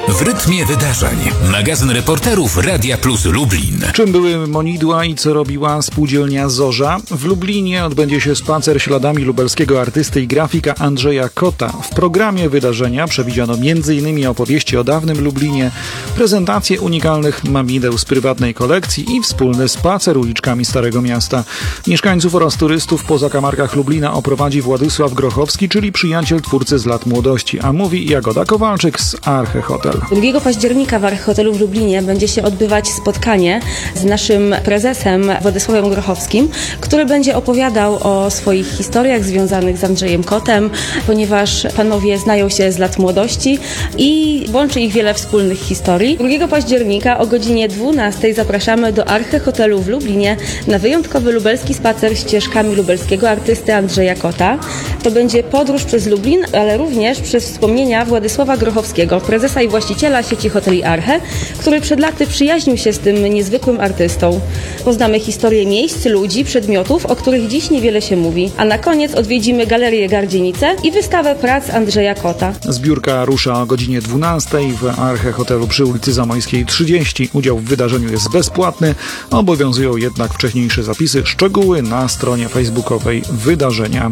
W rytmie wydarzeń. Magazyn reporterów Radia Plus Lublin. Czym były monidła i co robiła spółdzielnia Zorza? W Lublinie odbędzie się spacer śladami lubelskiego artysty i grafika Andrzeja Kota. W programie wydarzenia przewidziano m.in. opowieści o dawnym Lublinie, prezentację unikalnych mamideł z prywatnej kolekcji i wspólny spacer uliczkami Starego Miasta. Mieszkańców oraz turystów po zakamarkach Lublina oprowadzi Władysław Grochowski, czyli przyjaciel twórcy z lat młodości, a mówi Jagoda Kowalczyk z Arche Hotel. 2 października w Arche Hotelu w Lublinie będzie się odbywać spotkanie z naszym prezesem Władysławem Grochowskim, który będzie opowiadał o swoich historiach związanych z Andrzejem Kotem, ponieważ panowie znają się z lat młodości i łączy ich wiele wspólnych historii. 2 października o godzinie 12 zapraszamy do Arche Hotelu w Lublinie na wyjątkowy lubelski spacer ścieżkami lubelskiego artysty Andrzeja Kota. To będzie podróż przez Lublin, ale również przez wspomnienia Władysława Grochowskiego, prezesa i właściciela sieci hoteli Arche, który przed laty przyjaźnił się z tym niezwykłym artystą. Poznamy historię miejsc, ludzi, przedmiotów, o których dziś niewiele się mówi. A na koniec odwiedzimy Galerię Gardzienice i wystawę prac Andrzeja Kota. Zbiórka rusza o godzinie 12 w Arche Hotelu przy ulicy Zamojskiej 30. Udział w wydarzeniu jest bezpłatny, obowiązują jednak wcześniejsze zapisy. Szczegóły na stronie facebookowej wydarzenia.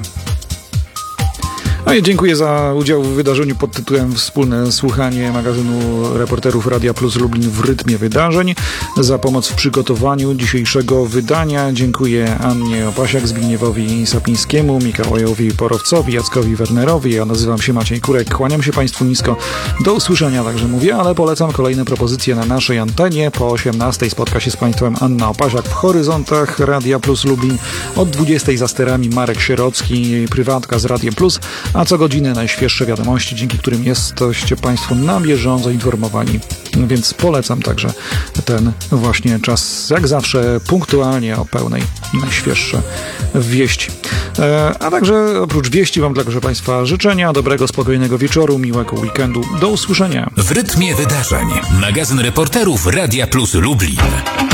No i dziękuję za udział w wydarzeniu pod tytułem Wspólne słuchanie magazynu reporterów Radia Plus Lublin w rytmie wydarzeń. Za pomoc w przygotowaniu dzisiejszego wydania dziękuję Annie Opasiak, Zbigniewowi Sapińskiemu, Mikołajowi Porowcowi, Jackowi Wernerowi. Ja nazywam się Maciej Kurek. Kłaniam się Państwu nisko. Do usłyszenia także mówię, ale polecam kolejne propozycje na naszej antenie. Po 18 spotka się z Państwem Anna Opasiak w Horyzontach Radia Plus Lublin. Od 20 za sterami Marek Sierocki, prywatka z Radiem Plus. A co godzinę najświeższe wiadomości, dzięki którym jesteście Państwo na bieżąco informowani. Więc polecam także ten właśnie czas, jak zawsze, punktualnie o pełnej, najświeższe wieści. A także oprócz wieści mam także Państwa życzenia, dobrego, spokojnego wieczoru, miłego weekendu. Do usłyszenia. W rytmie wydarzeń. Magazyn reporterów Radia Plus Lublin.